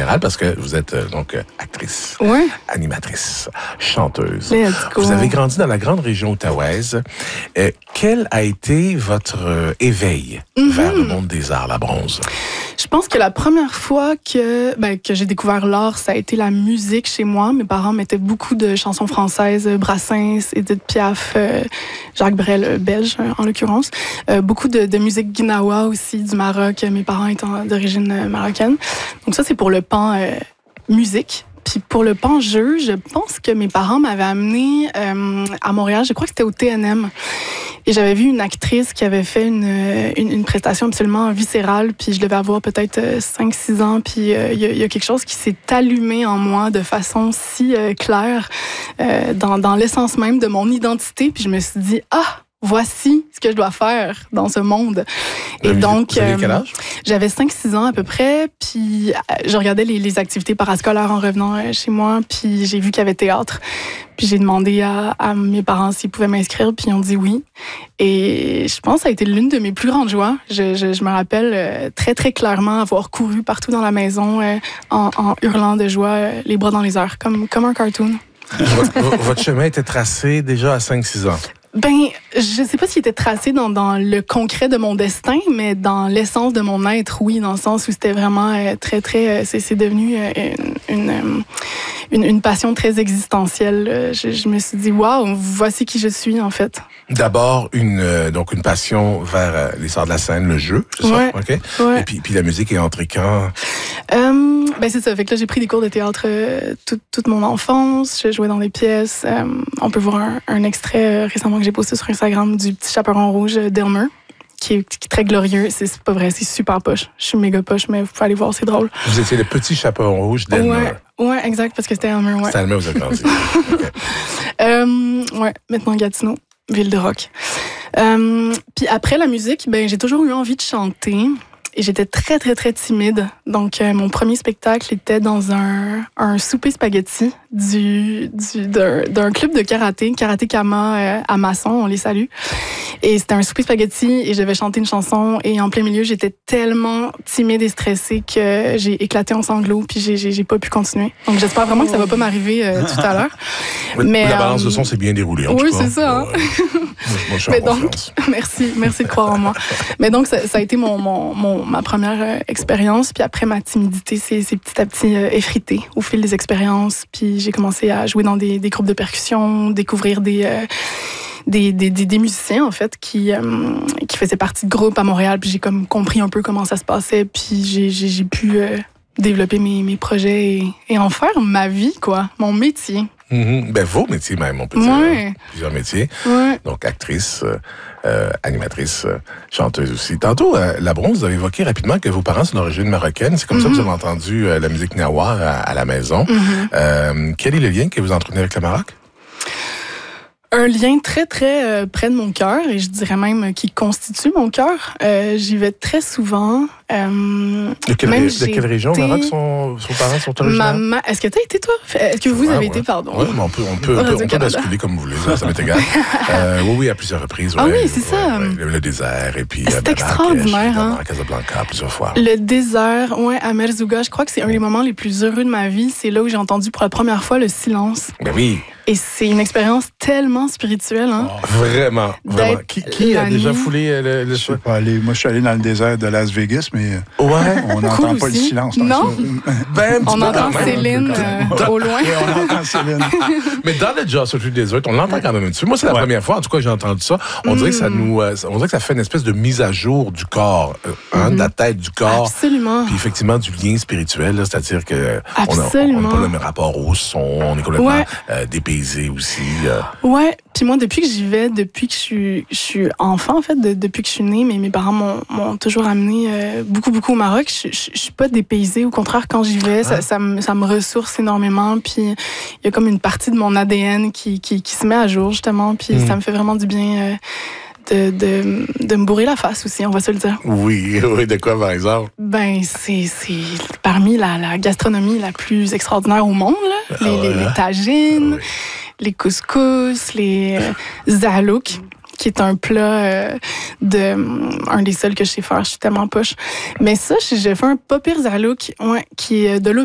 général parce que vous êtes actrice, animatrice, chanteuse. Vous avez grandi dans la grande région outaouaise. Quel a été votre éveil vers le monde des arts, la bronze? Je pense que la première fois que j'ai découvert l'art, ça a été la musique chez moi. Mes parents mettaient beaucoup de chansons françaises, Brassens, Edith Piaf, Jacques Brel, belge en l'occurrence. Beaucoup de musique guinawa aussi, du Maroc, mes parents étant d'origine marocaine. Donc ça, c'est pour le pan musique. Puis pour le pan jeu, je pense que mes parents m'avaient amené à Montréal, je crois que c'était au TNM. Et j'avais vu une actrice qui avait fait une prestation absolument viscérale, puis je devais avoir peut-être 5-6 ans, puis il y a quelque chose qui s'est allumé en moi de façon si claire dans l'essence même de mon identité, puis je me suis dit, voici ce que je dois faire dans ce monde. Et donc, vous avez quel âge? J'avais 5-6 ans à peu près, puis je regardais les activités parascolaires en revenant chez moi, puis j'ai vu qu'il y avait théâtre. Puis j'ai demandé à mes parents s'ils pouvaient m'inscrire, puis ils ont dit oui. Et je pense que ça a été l'une de mes plus grandes joies. Je me rappelle très, très clairement avoir couru partout dans la maison en hurlant de joie, les bras dans les airs, comme un cartoon. Votre chemin était tracé déjà à 5-6 ans? Je sais pas s'il était tracé dans le concret de mon destin, mais dans l'essence de mon être, oui, dans le sens où c'était vraiment très, très... c'est devenu une passion très existentielle. Je me suis dit, waouh, voici qui je suis, en fait. D'abord, une passion vers les arts de la scène, le jeu, c'est ça? Okay. Ouais. Et puis la musique est entrée quand? C'est ça. Fait que là, j'ai pris des cours de théâtre toute mon enfance. Je jouais dans des pièces. On peut voir un extrait récemment que j'ai posté sur Instagram du Petit Chaperon Rouge d'Elmer, qui est très glorieux. C'est pas vrai, c'est super poche. Je suis méga poche, mais vous pouvez aller voir, c'est drôle. Vous étiez le Petit Chaperon Rouge d'Elmer. Ouais, exact, parce que c'était Elmer, ouais. C'était Elmer, vous avez grandi. Okay. Maintenant Gatineau, ville de rock. Puis après la musique, j'ai toujours eu envie de chanter. Et j'étais très, très, très timide. Donc, mon premier spectacle était dans un souper spaghetti d'un club de karaté Kama à Masson, on les salue. Et c'était un souper spaghetti et je devais chanter une chanson. Et en plein milieu, j'étais tellement timide et stressée que j'ai éclaté en sanglots puis j'ai pas pu continuer. Donc, j'espère vraiment que ça va pas m'arriver tout à l'heure. Mais la balance de son s'est bien déroulée, en tout cas. Oui, c'est ça. Hein? Moi, je suis en confiance. Merci de croire en moi. Mais donc, ça a été ma première expérience. Puis après, ma timidité c'est petit à petit effritée au fil des expériences. Puis j'ai commencé à jouer dans des groupes de percussion, découvrir des musiciens, en fait, qui faisaient partie de groupes à Montréal. Puis j'ai comme compris un peu comment ça se passait. Puis j'ai pu développer mes projets et en faire ma vie, quoi, mon métier. Vos métiers même, on peut dire. Plusieurs métiers. Ouais. Donc, actrice, animatrice, chanteuse aussi. Tantôt, la bronze, vous avez évoqué rapidement que vos parents sont d'origine marocaine. C'est comme ça que vous avez entendu la musique gnawa à la maison. Quel est le lien que vous entretenez avec le Maroc? Un lien très, très près de mon cœur, et je dirais même qui constitue mon cœur. J'y vais très souvent. De quelle région au Maroc vos parents sont originaires? Est-ce que tu as été, toi? Est-ce que vous avez été, pardon? Oui, mais on peut basculer comme vous voulez, ça m'est égal. Oui, à plusieurs reprises. Oui, c'est ça. Le désert, et puis c'est extraordinaire, à Casablanca plusieurs fois. Le désert, à Merzouga, je crois que c'est un des moments les plus heureux de ma vie. C'est là où j'ai entendu pour la première fois le silence. Ben oui. Et c'est une expérience tellement spirituelle. Hein? Vraiment. Qui a déjà foulé le Je suis pas allé. Moi, je suis allé dans le désert de Las Vegas, mais on n'entend pas le silence. Non? On entend Céline au loin. Oui, on entend Céline. Mais dans le Just Street Desert, on l'entend quand même un petit peu. Moi, c'est la première fois, en tout cas, que j'ai entendu ça. On dirait que ça fait une espèce de mise à jour du corps, de la tête du corps. Absolument. Puis effectivement, du lien spirituel, c'est-à-dire que on n'a pas le même rapport au son, on est complètement dépaysé aussi. Ouais, puis moi, depuis que j'y vais, depuis que je suis enfant, en fait, depuis que je suis née, mais mes parents m'ont toujours amené beaucoup, beaucoup au Maroc. Je suis pas dépaysée. Au contraire, quand j'y vais, ça me ressource énormément. Puis il y a comme une partie de mon ADN qui se met à jour, justement. Puis ça me fait vraiment du bien de me bourrer la face aussi, on va se le dire. Oui, de quoi, par exemple? C'est parmi la gastronomie la plus extraordinaire au monde, là. Les tagines, les couscous, les zahalouk, qui est un plat un des seuls que je sais faire. Je suis tellement poche. Mais ça, j'ai fait un pas pire zahalouk, qui est de l'eau